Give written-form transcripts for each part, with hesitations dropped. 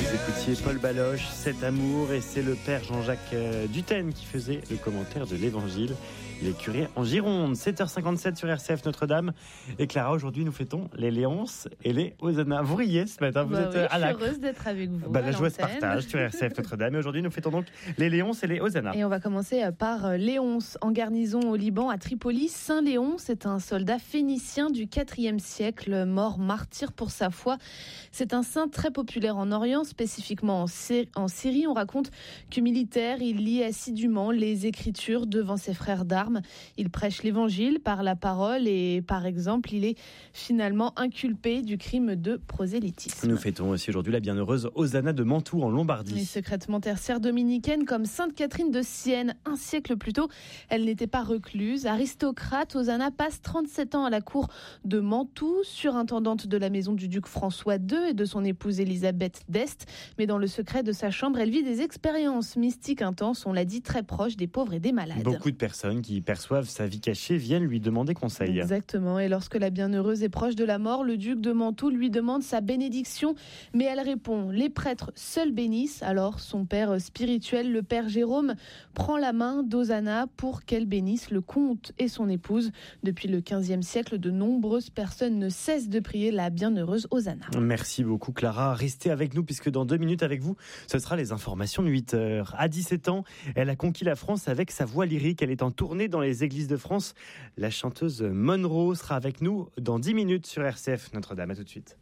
Vous écoutiez Paul Baloche, Cet amour, et c'est le père Jean-Jacques Dutène qui faisait le commentaire de l'Évangile. Il est curé en Gironde. 7h57 sur RCF Notre-Dame. Et Clara, aujourd'hui, nous fêtons les Léonces et les Hosanna. Vous riez ce matin, vous êtes à la... Je suis heureuse d'être avec vous. La joie se partage sur RCF Notre-Dame. Et aujourd'hui, nous fêtons donc les Léonces et les Hosanna. Et on va commencer par Léonce, en garnison au Liban, à Tripoli. Saint Léon, c'est un soldat phénicien du IVe siècle, mort martyr pour sa foi. C'est un saint très populaire en Orient, spécifiquement en Syrie. On raconte que militaire, il lit assidûment les Écritures devant ses frères d'armes. Il prêche l'Évangile par la parole et, par exemple, il est finalement inculpé du crime de prosélytisme. Nous fêtons aussi aujourd'hui la bienheureuse Hosanna de Mantoue en Lombardie. Et secrètement tertiaire dominicaine comme Sainte Catherine de Sienne, un siècle plus tôt, elle n'était pas recluse. Aristocrate, Hosanna passe 37 ans à la cour de Mantoue, surintendante de la maison du duc François II et de son épouse Élisabeth d'Este. Mais dans le secret de sa chambre, elle vit des expériences mystiques intenses, on l'a dit, très proches des pauvres et des malades. Beaucoup de personnes qui perçoivent sa vie cachée viennent lui demander conseil. Exactement. Et lorsque la bienheureuse est proche de la mort, le duc de Mantoue lui demande sa bénédiction. Mais elle répond, les prêtres seuls bénissent. Alors son père spirituel, le père Jérôme, prend la main d'Hosanna pour qu'elle bénisse le comte et son épouse. Depuis le XVe siècle, de nombreuses personnes ne cessent de prier la bienheureuse Hosanna. Merci beaucoup Clara. Restez avec nous puisque dans 2 minutes avec vous, ce sera les informations de 8h. À 17 ans, elle a conquis la France avec sa voix lyrique. Elle est en tournée dans les églises de France. La chanteuse Monroe sera avec nous dans 10 minutes sur RCF Notre-Dame. À tout de suite.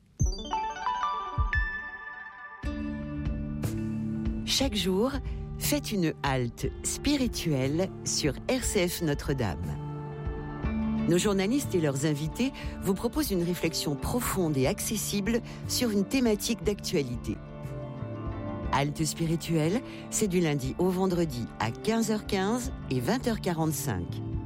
Chaque jour, faites une halte spirituelle sur RCF Notre-Dame. Nos journalistes et leurs invités vous proposent une réflexion profonde et accessible sur une thématique d'actualité. Halte spirituelle, c'est du lundi au vendredi à 15h15 et 20h45.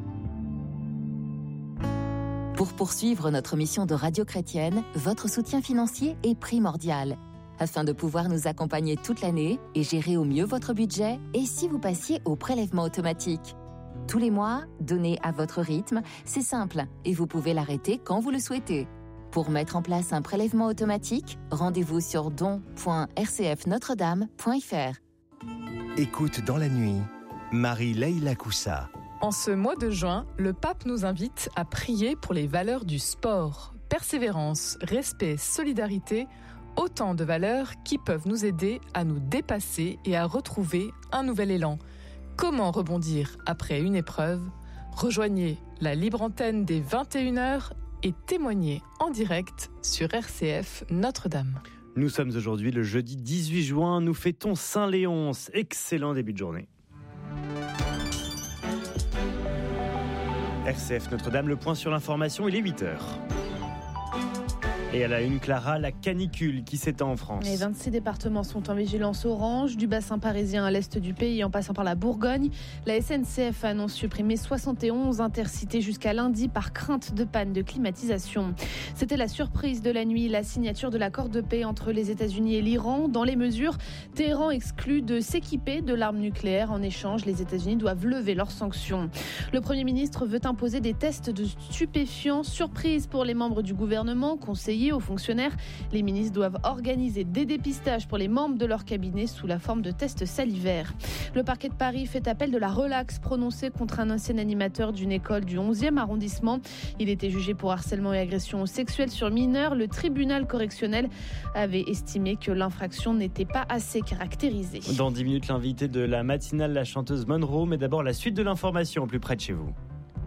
Pour poursuivre notre mission de radio chrétienne, votre soutien financier est primordial. Afin de pouvoir nous accompagner toute l'année et gérer au mieux votre budget, et si vous passiez au prélèvement automatique ? Tous les mois, donnez à votre rythme, c'est simple et vous pouvez l'arrêter quand vous le souhaitez. Pour mettre en place un prélèvement automatique, rendez-vous sur don.rcfnotredame.fr. Écoute dans la nuit, Marie-Leila Coussa. En ce mois de juin, le pape nous invite à prier pour les valeurs du sport. Persévérance, respect, solidarité, autant de valeurs qui peuvent nous aider à nous dépasser et à retrouver un nouvel élan. Comment rebondir après une épreuve ? Rejoignez la libre antenne des 21h et témoignez en direct sur RCF Notre-Dame. Nous sommes aujourd'hui le jeudi 18 juin. Nous fêtons Saint-Léonce. Excellent début de journée. RCF Notre-Dame, le point sur l'information, il est 8h. Et à la une, Clara, la canicule qui s'étend en France. Les 26 départements sont en vigilance orange, du bassin parisien à l'est du pays en passant par la Bourgogne. La SNCF annonce supprimer 71 intercités jusqu'à lundi par crainte de panne de climatisation. C'était la surprise de la nuit, la signature de l'accord de paix entre les États-Unis et l'Iran. Dans les mesures, Téhéran exclut de s'équiper de l'arme nucléaire. En échange, les États-Unis doivent lever leurs sanctions. Le Premier ministre veut imposer des tests de stupéfiants. Surprise pour les membres du gouvernement, conseillers aux fonctionnaires. Les ministres doivent organiser des dépistages pour les membres de leur cabinet sous la forme de tests salivaires. Le parquet de Paris fait appel de la relaxe prononcée contre un ancien animateur d'une école du 11e arrondissement. Il était jugé pour harcèlement et agression sexuelle sur mineurs. Le tribunal correctionnel avait estimé que l'infraction n'était pas assez caractérisée. Dans 10 minutes, l'invité de la matinale, la chanteuse Monroe. Mais d'abord, la suite de l'information au plus près de chez vous.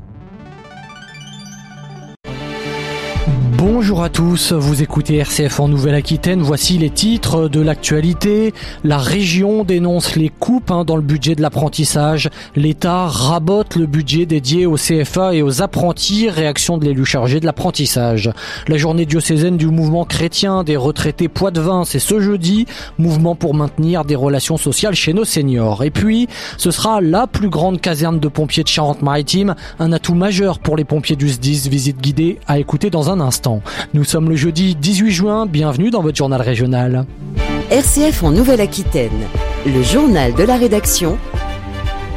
Bonjour à tous, vous écoutez RCF en Nouvelle-Aquitaine, voici les titres de l'actualité. La région dénonce les coupes dans le budget de l'apprentissage. L'État rabote le budget dédié aux CFA et aux apprentis, réaction de l'élu chargé de l'apprentissage. La journée diocésaine du mouvement chrétien des retraités Poitevin, c'est ce jeudi, mouvement pour maintenir des relations sociales chez nos seniors. Et puis, ce sera la plus grande caserne de pompiers de Charente-Maritime, un atout majeur pour les pompiers du SDIS, visite guidée à écouter dans un instant. Nous sommes le jeudi 18 juin, bienvenue dans votre journal régional. RCF en Nouvelle-Aquitaine, le journal de la rédaction,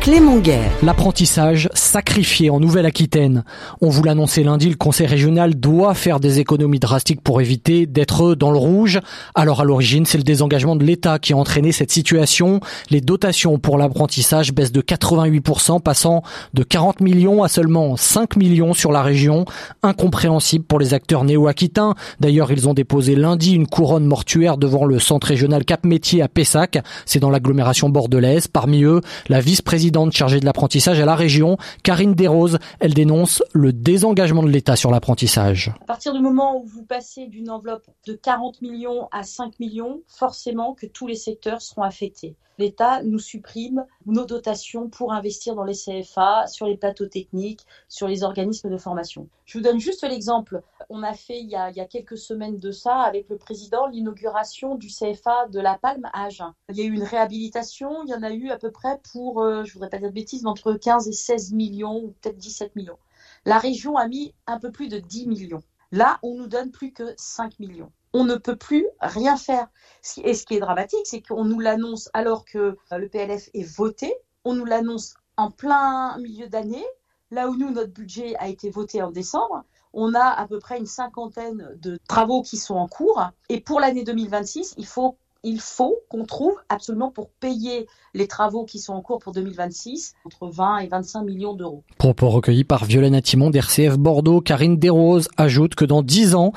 Clément Guerre. L'apprentissage sacrifié en Nouvelle-Aquitaine. On vous l'annonçait lundi, le conseil régional doit faire des économies drastiques pour éviter d'être dans le rouge. Alors à l'origine, c'est le désengagement de l'État qui a entraîné cette situation. Les dotations pour l'apprentissage baissent de 88%, passant de 40 millions à seulement 5 millions sur la région. Incompréhensible pour les acteurs néo-aquitains. D'ailleurs, ils ont déposé lundi une couronne mortuaire devant le centre régional Cap-Métier à Pessac. C'est dans l'agglomération bordelaise. Parmi eux, la vice-présidente chargée de l'apprentissage à la région, Karine Desroses, elle dénonce le désengagement de l'État sur l'apprentissage. À partir du moment où vous passez d'une enveloppe de 40 millions à 5 millions, forcément que tous les secteurs seront affectés. L'État nous supprime nos dotations pour investir dans les CFA, sur les plateaux techniques, sur les organismes de formation. Je vous donne juste l'exemple. On a fait il y a quelques semaines de ça avec le président l'inauguration du CFA de La Palme à Agen. Il y a eu une réhabilitation, il y en a eu à peu près pour, je voudrais pas dire de bêtises, mais entre 15 et 16 millions ou peut-être 17 millions. La région a mis un peu plus de 10 millions. Là, on nous donne plus que 5 millions. On ne peut plus rien faire. Et ce qui est dramatique, c'est qu'on nous l'annonce alors que le PLF est voté. On nous l'annonce en plein milieu d'année, là où nous, notre budget a été voté en décembre. On a à peu près une cinquantaine de travaux qui sont en cours. Et pour l'année 2026, il faut qu'on trouve absolument pour payer les travaux qui sont en cours pour 2026, entre 20 et 25 millions d'euros. Propos recueillis par Violaine Atimon d'RCF Bordeaux. Karine Desroses ajoute que dans 10 ans,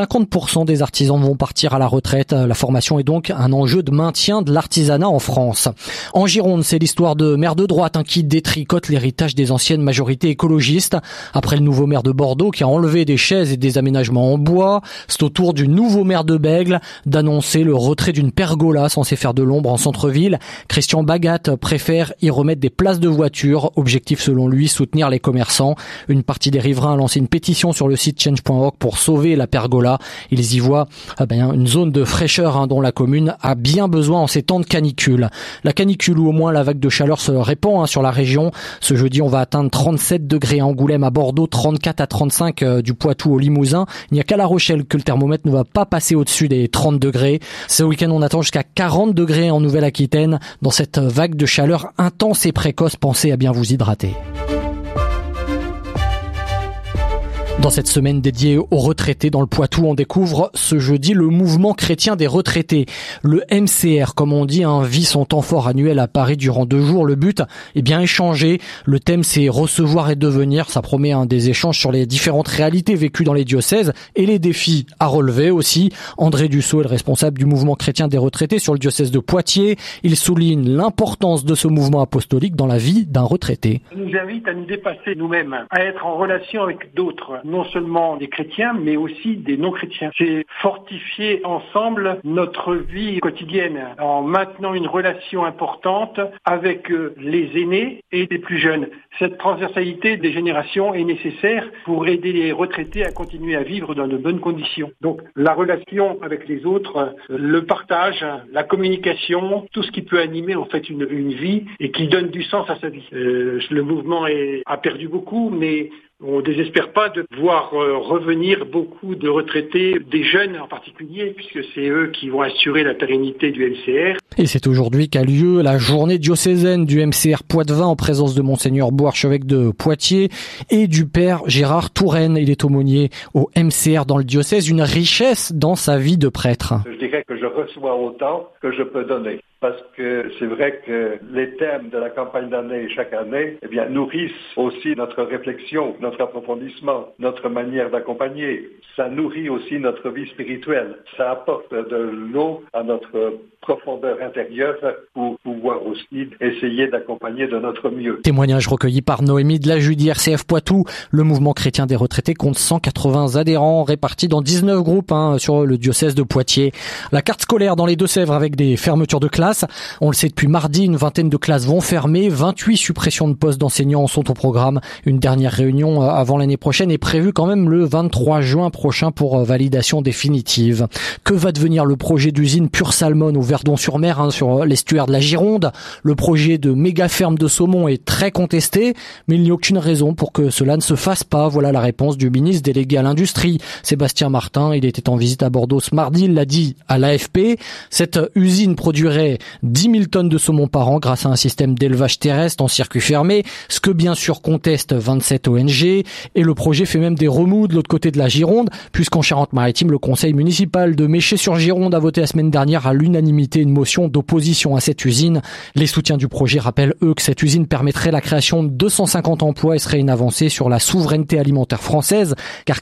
50% des artisans vont partir à la retraite. La formation est donc un enjeu de maintien de l'artisanat en France. En Gironde, c'est l'histoire de maires de droite qui détricotent l'héritage des anciennes majorités écologistes. Après le nouveau maire de Bordeaux qui a enlevé des chaises et des aménagements en bois, c'est au tour du nouveau maire de Bègles d'annoncer le retrait d'une pergola censée faire de l'ombre en centre-ville. Christian Bagat préfère y remettre des places de voiture. Objectif selon lui, soutenir les commerçants. Une partie des riverains a lancé une pétition sur le site change.org pour sauver la pergola. Ils y voient une zone de fraîcheur dont la commune a bien besoin en ces temps de canicule. La canicule ou au moins la vague de chaleur se répand sur la région. Ce jeudi, on va atteindre 37 degrés à Angoulême, à Bordeaux, 34 à 35 du Poitou au Limousin. Il n'y a qu'à La Rochelle que le thermomètre ne va pas passer au-dessus des 30 degrés. Ce week-end, on attend jusqu'à 40 degrés en Nouvelle-Aquitaine. Dans cette vague de chaleur intense et précoce, pensez à bien vous hydrater. Dans cette semaine dédiée aux retraités dans le Poitou, on découvre ce jeudi le mouvement chrétien des retraités. Le MCR, comme on dit, vit son temps fort annuel à Paris durant 2 jours. Le but est changé. Le thème, c'est recevoir et devenir. Ça promet des échanges sur les différentes réalités vécues dans les diocèses et les défis à relever aussi. André Dussault est le responsable du mouvement chrétien des retraités sur le diocèse de Poitiers. Il souligne l'importance de ce mouvement apostolique dans la vie d'un retraité. Ça nous invite à nous dépasser nous-mêmes, à être en relation avec d'autres. Non seulement des chrétiens, mais aussi des non-chrétiens. C'est fortifier ensemble notre vie quotidienne en maintenant une relation importante avec les aînés et les plus jeunes. Cette transversalité des générations est nécessaire pour aider les retraités à continuer à vivre dans de bonnes conditions. Donc la relation avec les autres, le partage, la communication, tout ce qui peut animer en fait une vie et qui donne du sens à sa vie. Le mouvement a perdu beaucoup, mais on ne désespère pas de voir revenir beaucoup de retraités, des jeunes en particulier, puisque c'est eux qui vont assurer la pérennité du MCR. Et c'est aujourd'hui qu'a lieu la journée diocésaine du MCR Poitevin en présence de Monseigneur Beau, archevêque de Poitiers, et du Père Gérard Touraine. Il est aumônier au MCR dans le diocèse, une richesse dans sa vie de prêtre. Je dirais que je reçois autant que je peux donner. Parce que c'est vrai que les thèmes de la campagne d'année chaque année, nourrissent aussi notre réflexion, notre approfondissement, notre manière d'accompagner. Ça nourrit aussi notre vie spirituelle. Ça apporte de l'eau à notre profondeur intérieure pour pouvoir aussi essayer d'accompagner de notre mieux. Témoignage recueilli par Noémie de la Judie, RCF Poitou. Le mouvement chrétien des retraités compte 180 adhérents répartis dans 19 groupes sur le diocèse de Poitiers. La carte scolaire dans les Deux-Sèvres avec des fermetures de classes. On le sait depuis mardi, une vingtaine de classes vont fermer. 28 suppressions de postes d'enseignants sont au programme. Une dernière réunion livraison avant l'année prochaine est prévue quand même le 23 juin prochain pour validation définitive. Que va devenir le projet d'usine Pure Salmon au Verdon-sur-Mer, sur l'estuaire de la Gironde? Le projet de méga ferme de saumon est très contesté, mais il n'y a aucune raison pour que cela ne se fasse pas. Voilà la réponse du ministre délégué à l'industrie, Sébastien Martin. Il était en visite à Bordeaux ce mardi, il l'a dit à l'AFP. Cette usine produirait 10 000 tonnes de saumon par an grâce à un système d'élevage terrestre en circuit fermé, ce que bien sûr contestent 27 ONG. Et le projet fait même des remous de l'autre côté de la Gironde, puisqu'en Charente-Maritime, le conseil municipal de Méché-sur-Gironde a voté la semaine dernière à l'unanimité une motion d'opposition à cette usine. Les soutiens du projet rappellent, eux, que cette usine permettrait la création de 250 emplois et serait une avancée sur la souveraineté alimentaire française, car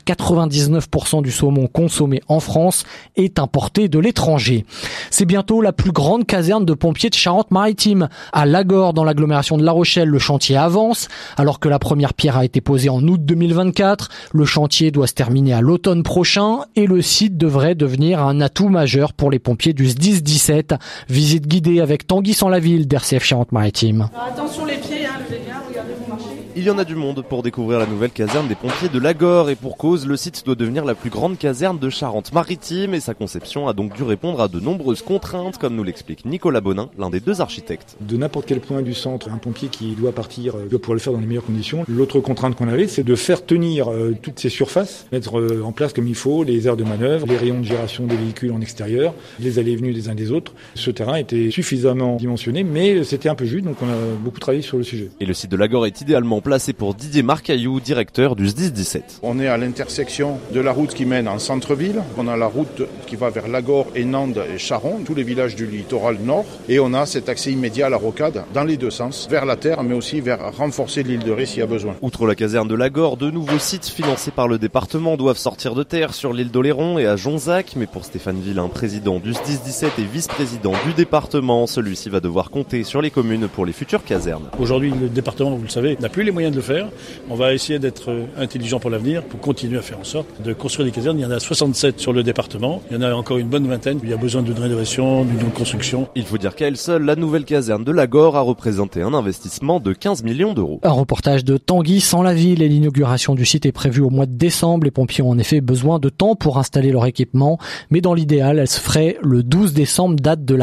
99% du saumon consommé en France est importé de l'étranger. C'est bientôt la plus grande caserne de pompiers de Charente-Maritime. À Lagor, dans l'agglomération de La Rochelle, le chantier avance. Alors que la première pierre a été posée en août 2024, le chantier doit se terminer à l'automne prochain et le site devrait devenir un atout majeur pour les pompiers du SDIS 17. Visite guidée avec Tanguy Sans-la-Ville d'RCF Charente-Maritime. Attention les pieds, levez bien, regardez vous marchez. Il y en a du monde pour découvrir la nouvelle caserne des pompiers de Lagor et pour cause, le site doit devenir la plus grande caserne de Charente-Maritime et sa conception a donc dû répondre à de nombreuses contraintes, comme nous l'explique Nicolas Bonin, l'un des deux architectes. De n'importe quel point du centre, un pompier qui doit partir doit pouvoir le faire dans les meilleures conditions. L'autre contrainte qu'on avait, c'est de faire tenir toutes ces surfaces, mettre en place comme il faut les aires de manœuvre, les rayons de gyration des véhicules en extérieur, les allées et venues des uns des autres. Ce terrain était suffisamment dimensionné, mais c'était un peu juste, donc on a beaucoup travaillé sur le sujet. Et le site de Lagor est idéalement placé pour Didier Marcaillou, directeur du SDIS 17. On est à l'intersection de la route qui mène en centre-ville, on a la route qui va vers Lagor et Nantes et Charon, tous les villages du littoral nord, et on a cet accès immédiat à la rocade dans les deux sens, vers la terre, mais aussi vers renforcer l'île de Ré s'il y a besoin. Outre la caserne de Lagor, de nouveaux sites financés par le département doivent sortir de terre sur l'île d'Oléron et à Jonzac, mais pour Stéphane Villain, président du SDIS 17 et vice-président du département, celui-ci va devoir compter sur les communes pour les futures casernes. Aujourd'hui, le département, vous le savez, n'a plus les moyens de le faire. On va essayer d'être intelligent pour l'avenir, pour continuer à faire en sorte de construire des casernes. Il y en a 67 sur le département. Il y en a encore une bonne vingtaine. Il y a besoin d'une rénovation, d'une construction. Il faut dire qu'à elle seule, la nouvelle caserne de Lagor a représenté un investissement de 15 millions d'euros. Un reportage de Tanguy Sans-la-Ville et l'inauguration du site est prévue au mois de décembre. Les pompiers ont en effet besoin de temps pour installer leur équipement, mais dans l'idéal, elle se ferait le 12 décembre, date de la